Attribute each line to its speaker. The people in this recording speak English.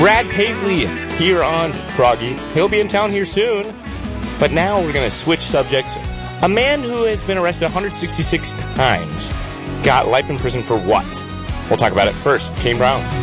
Speaker 1: Brad Paisley here on Froggy. He'll be in town here soon. But now we're going to switch subjects. A man who has been arrested 166 times got life in prison for what? We'll talk about it first. Kane Brown.